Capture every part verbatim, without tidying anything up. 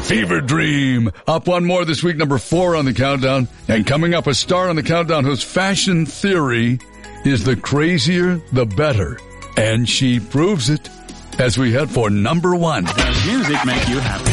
Fever Dream. Up one more this week, number four on the countdown. And coming up, a star on the countdown whose fashion theory is the crazier, the better. And she proves it as we head for number one. Does music make you happy?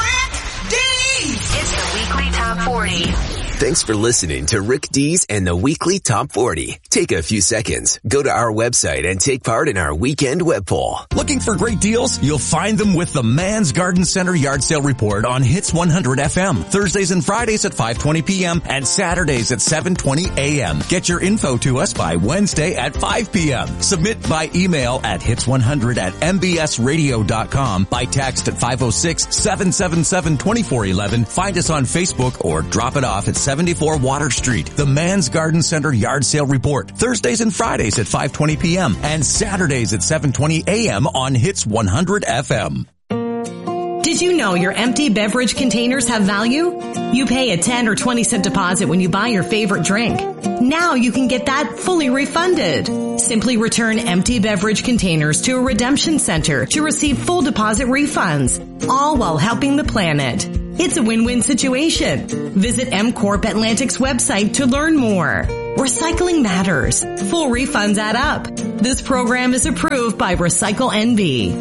It's the Weekly Top forty. Thanks for listening to Rick D's and the Weekly Top forty. Take a few seconds, go to our website and take part in our weekend web poll. Looking for great deals? You'll find them with the Man's Garden Center Yard Sale Report on Hits one hundred F M. Thursdays and Fridays at five twenty p.m. and Saturdays at seven twenty a.m. Get your info to us by Wednesday at five p.m. Submit by email at hits one hundred at m b s radio dot com, by text at five oh six, seven seven seven, two four one one. Find us on Facebook or drop it off at seventy-four Water Street. The Man's Garden Center Yard Sale Report. Thursdays and Fridays at five twenty p.m. and Saturdays at seven twenty a.m. on Hits one hundred F M. Did you know your empty beverage containers have value? You pay a ten or twenty cent deposit when you buy your favorite drink. Now you can get that fully refunded. Simply return empty beverage containers to a redemption center to receive full deposit refunds, all while helping the planet. It's a win-win situation. Visit M Corp Atlantic's website to learn more. Recycling matters. Full refunds add up. This program is approved by Recycle N V.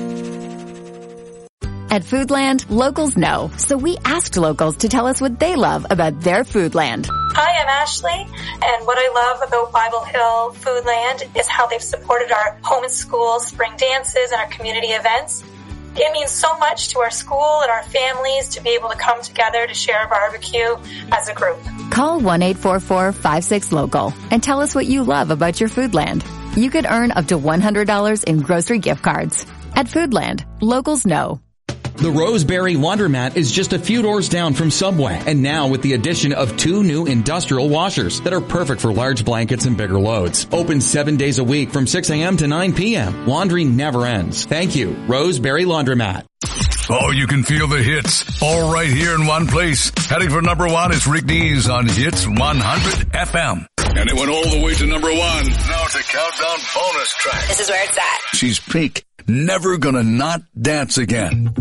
At Foodland, locals know, so we asked locals to tell us what they love about their Foodland. Hi, I'm Ashley, and what I love about Bible Hill Foodland is how they've supported our home and school spring dances and our community events. It means so much to our school and our families to be able to come together to share a barbecue as a group. Call one eight four four, five six, local and tell us what you love about your Foodland. You could earn up to one hundred dollars in grocery gift cards. At Foodland, locals know. The Roseberry Laundromat is just a few doors down from Subway, and now with the addition of two new industrial washers that are perfect for large blankets and bigger loads. Open seven days a week from six a.m. to nine p.m. Laundry never ends. Thank you, Roseberry Laundromat. Oh, you can feel the hits all right here in one place. Heading for number one is Rick D's on Hits one hundred F M. And it went all the way to number one. Now it's a countdown bonus track. This is where it's at. She's Pink. Never gonna not dance again.